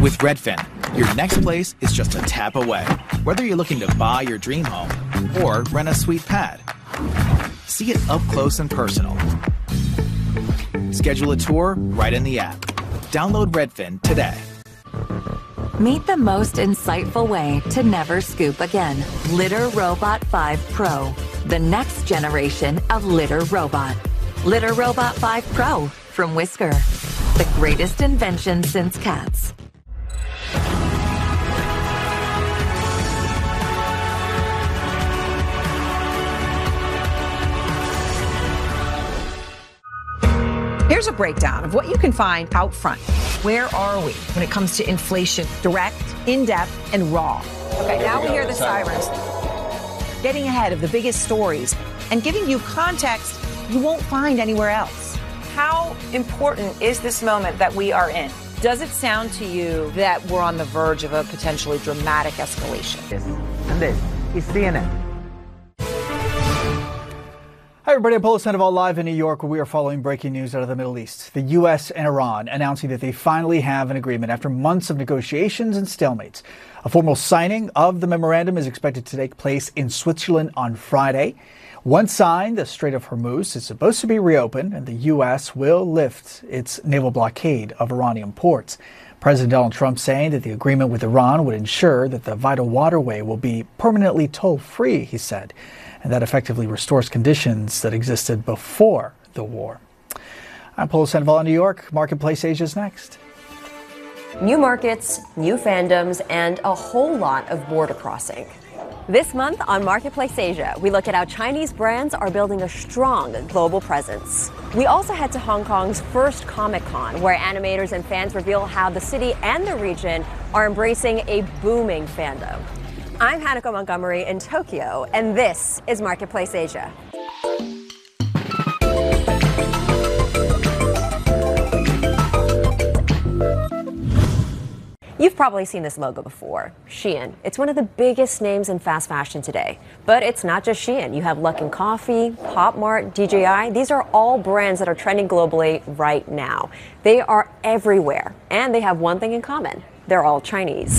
With Redfin, your next place is just a tap away. Whether you're looking to buy your dream home or rent a sweet pad, see it up close and personal. Schedule a tour right in the app. Download Redfin today. Meet the most insightful way to never scoop again. Litter Robot 5 Pro, the next generation of litter robot. Litter Robot 5 Pro from Whisker, the greatest invention since cats. Here's a breakdown of what you can find out front. Where are we when it comes to inflation? Direct, in-depth, and raw. Okay, now we hear the sirens. Getting ahead of the biggest stories and giving you context you won't find anywhere else. How important is this moment that we are in? Does it sound to you that we're on the verge of a potentially dramatic escalation? Yes. And this is CNN. Hi everybody, I'm Polo Sandoval live in New York, where we are following breaking news out of the Middle East. The U.S. and Iran announcing that they finally have an agreement after months of negotiations and stalemates. A formal signing of the memorandum is expected to take place in Switzerland on Friday. Once signed, the Strait of Hormuz is supposed to be reopened, and the U.S. will lift its naval blockade of Iranian ports. President Donald Trump saying that the agreement with Iran would ensure that the vital waterway will be permanently toll-free, he said, and that effectively restores conditions that existed before the war. I'm Polo Sandoval in New York. Marketplace Asia is next. New markets, new fandoms, and a whole lot of border crossing. This month on Marketplace Asia, we look at how Chinese brands are building a strong global presence. We also head to Hong Kong's first Comic-Con, where animators and fans reveal how the city and the region are embracing a booming fandom. I'm Hanako Montgomery in Tokyo, and this is Marketplace Asia. You've probably seen this logo before, Shein. It's one of the biggest names in fast fashion today. But it's not just Shein. You have Luckin Coffee, Pop Mart, DJI. These are all brands that are trending globally right now. They are everywhere, and they have one thing in common. They're all Chinese.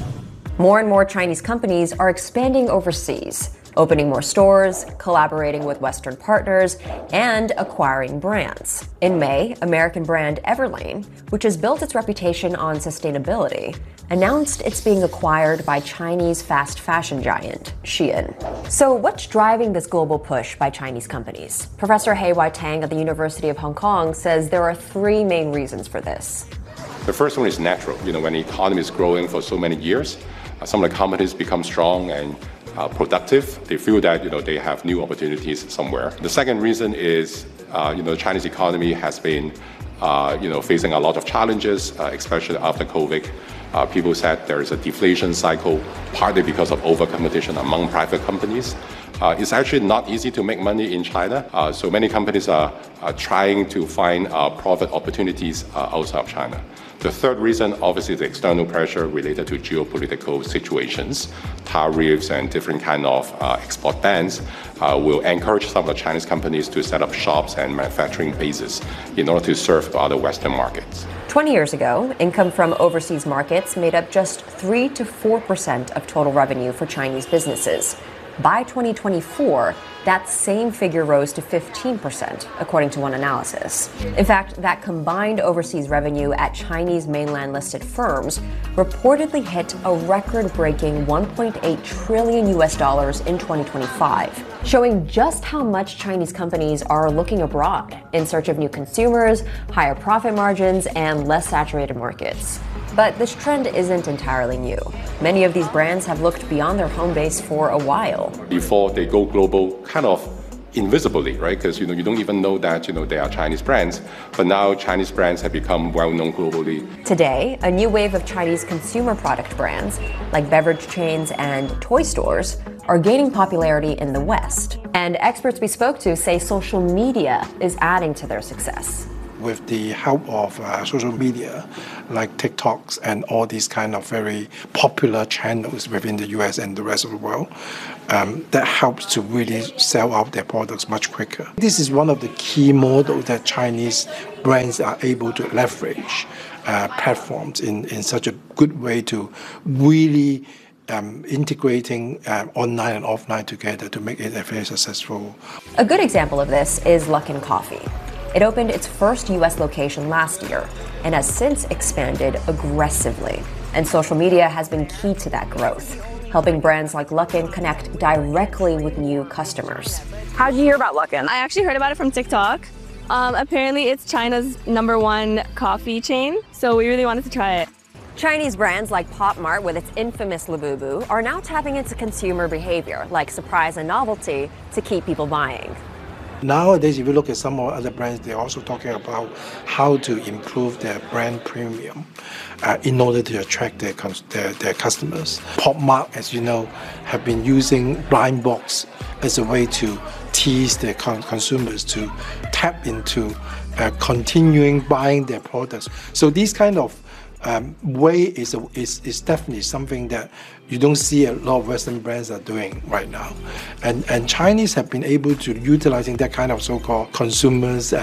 More and more Chinese companies are expanding overseas, opening more stores, collaborating with Western partners, and acquiring brands. In May, American brand Everlane, which has built its reputation on sustainability, announced it's being acquired by Chinese fast fashion giant Shein. So what's driving this global push by Chinese companies? Professor Hei-Wai Tang at the University of Hong Kong says there are three main reasons for this. The first one is natural. When the economy is growing for so many years, some of the companies become strong and productive. They feel that they have new opportunities somewhere. The second reason is the Chinese economy has been facing a lot of challenges, especially after COVID. People said there is a deflation cycle, partly because of over-competition among private companies. It's actually not easy to make money in China, so many companies are trying to find profit opportunities outside of China. The third reason, obviously, is the external pressure related to geopolitical situations. Tariffs and different kind of export bans will encourage some of the Chinese companies to set up shops and manufacturing bases in order to serve other Western markets. 20 years ago, income from overseas markets made up just 3 to 4% of total revenue for Chinese businesses. By 2024, that same figure rose to 15%, according to one analysis. In fact, that combined overseas revenue at Chinese mainland-listed firms reportedly hit a record-breaking $1.8 trillion in 2025, showing just how much Chinese companies are looking abroad in search of new consumers, higher profit margins, and less saturated markets. But this trend isn't entirely new. Many of these brands have looked beyond their home base for a while. Before they go global, kind of invisibly, right? Because you don't even know that they are Chinese brands. But now Chinese brands have become well-known globally. Today, a new wave of Chinese consumer product brands, like beverage chains and toy stores, are gaining popularity in the West. And experts we spoke to say social media is adding to their success. With the help of social media like TikToks and all these kind of very popular channels within the US and the rest of the world, that helps to really sell out their products much quicker. This is one of the key models that Chinese brands are able to leverage platforms in such a good way to really integrating online and offline together to make it a very successful. A good example of this is Luckin Coffee. It opened its first U.S. location last year and has since expanded aggressively. And social media has been key to that growth, helping brands like Luckin connect directly with new customers. How did you hear about Luckin? I actually heard about it from TikTok. Apparently it's China's #1 coffee chain, so we really wanted to try it. Chinese brands like Pop Mart with its infamous Labubu are now tapping into consumer behavior like surprise and novelty to keep people buying. Nowadays, if you look at some of other brands, they're also talking about how to improve their brand premium in order to attract their customers. Pop Mart, as you know, have been using blind box as a way to tease their consumers to tap into continuing buying their products. So these kind of way is definitely something that you don't see a lot of Western brands are doing right now. And Chinese have been able to utilizing that kind of so-called consumers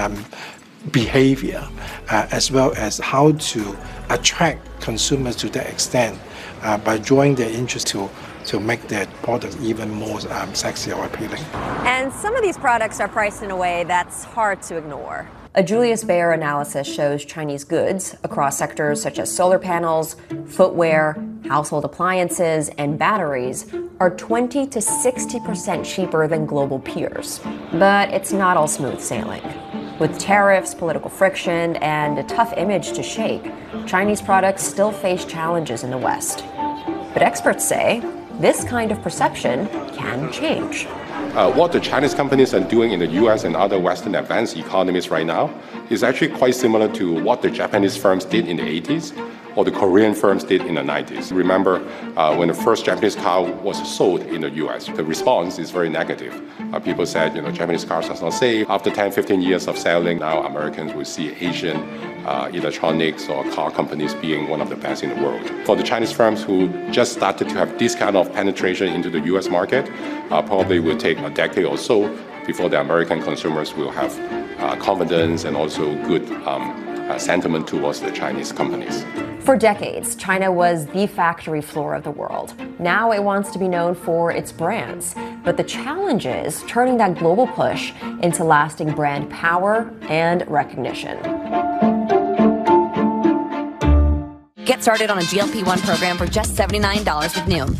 behavior as well as how to attract consumers to that extent by drawing their interest to make their products even more sexy or appealing. And some of these products are priced in a way that's hard to ignore. A Julius Baer analysis shows Chinese goods across sectors such as solar panels, footwear, household appliances, and batteries are 20 to 60% cheaper than global peers. But it's not all smooth sailing. With tariffs, political friction, and a tough image to shake, Chinese products still face challenges in the West. But experts say this kind of perception can change. What the Chinese companies are doing in the US and other Western advanced economies right now is actually quite similar to what the Japanese firms did in the 80s or the Korean firms did in the 90s. Remember, when the first Japanese car was sold in the US, the response is very negative. People said, Japanese cars are not safe. After 10, 15 years of selling, now Americans will see Asian electronics or car companies being one of the best in the world. For the Chinese firms who just started to have this kind of penetration into the US market, probably will take a decade or so before the American consumers will have confidence and also good sentiment towards the Chinese companies. For decades, China was the factory floor of the world. Now it wants to be known for its brands. But the challenge is turning that global push into lasting brand power and recognition. Get started on a GLP-1 program for just $79 with Noom.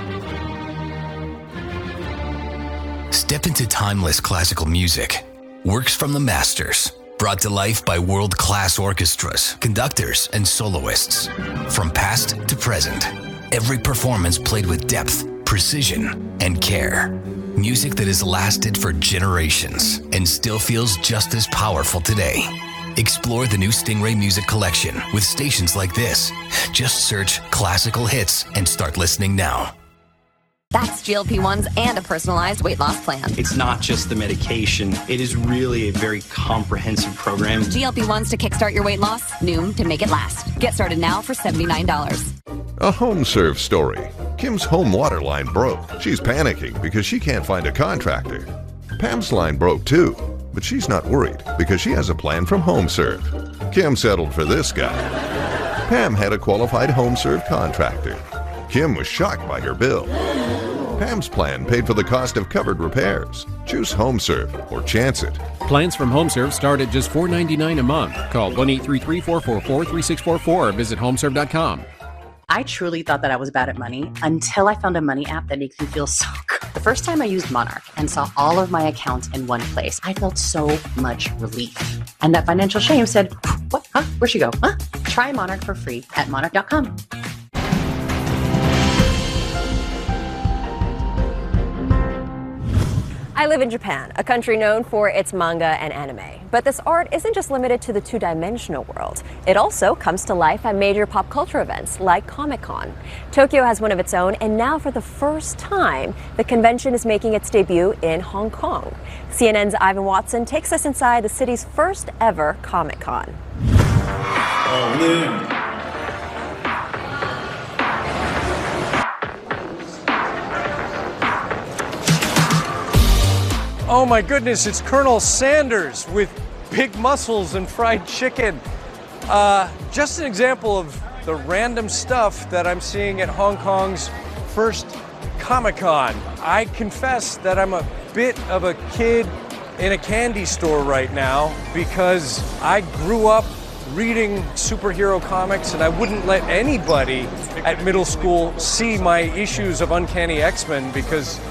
Step into timeless classical music. Works from the masters. Brought to life by world-class orchestras, conductors, and soloists. From past to present, every performance played with depth, precision, and care. Music that has lasted for generations and still feels just as powerful today. Explore the new Stingray Music Collection with stations like this. Just search classical hits and start listening now. That's GLP-1s and a personalized weight loss plan. It's not just the medication. It is really a very comprehensive program. GLP-1s to kickstart your weight loss, Noom to make it last. Get started now for $79. A HomeServe story. Kim's home water line broke. She's panicking because she can't find a contractor. Pam's line broke too, but she's not worried because she has a plan from HomeServe. Kim settled for this guy. Pam had a qualified HomeServe contractor. Kim was shocked by her bill. Pam's plan paid for the cost of covered repairs. Choose HomeServe or chance it. Plans from HomeServe start at just $4.99 a month. Call 1-833-444-3644 or visit homeserve.com. I truly thought that I was bad at money until I found a money app that makes me feel so good. The first time I used Monarch and saw all of my accounts in one place, I felt so much relief. And that financial shame said, what? Huh? Where'd she go? Huh? Try Monarch for free at monarch.com. I live in Japan, a country known for its manga and anime. But this art isn't just limited to the two-dimensional world. It also comes to life at major pop culture events like Comic-Con. Tokyo has one of its own, and now for the first time, the convention is making its debut in Hong Kong. CNN's Ivan Watson takes us inside the city's first ever Comic-Con. Oh my goodness, it's Colonel Sanders with big muscles and fried chicken. Just an example of the random stuff that I'm seeing at Hong Kong's first Comic-Con. I confess that I'm a bit of a kid in a candy store right now because I grew up reading superhero comics and I wouldn't let anybody at middle school see my issues of Uncanny X-Men because